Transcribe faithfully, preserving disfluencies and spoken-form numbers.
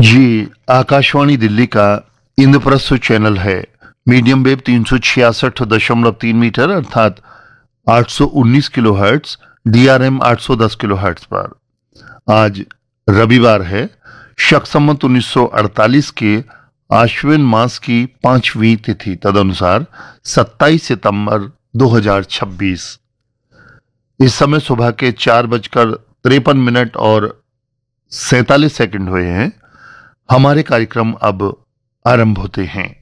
ये आकाशवाणी दिल्ली का इंद्रप्रस्थ चैनल है। मीडियम वेव तीन सौ छियासठ दशमलव तीन मीटर अर्थात आठ सौ उन्नीस किलो हर्ट्स, डीआरएम आठ सौ दस किलो हर्ट्स पर। आज रविवार है, शक संवत उन्नीस सौ अड़तालीस के आश्विन मास की पांचवी तिथि, तदनुसार सत्ताईस सितंबर दो हजार छब्बीस। इस समय सुबह के चार बजकर तिरपन मिनट और सैतालीस सेकंड हुए हैं। हमारे कार्यक्रम अब आरंभ होते हैं।